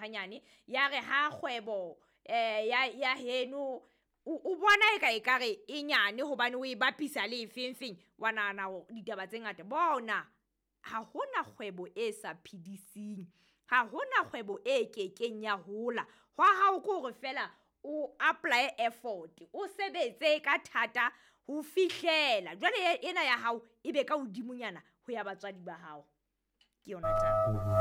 hanyane ya re ha kgwebo ya heno o bona e kare e nyane hobane o e bapisa le efeng wa nahana ditaba tse ngata bona ha hona kgwebo e sa phidising ha hona kgwebo e kekeng ya hola hwa hao ke hore fela o apply effort o sebetse ka thata ho fihlela jwale ena ya hao ebe ka hodimonyana ho ya batswadi ba hao ke yona taba.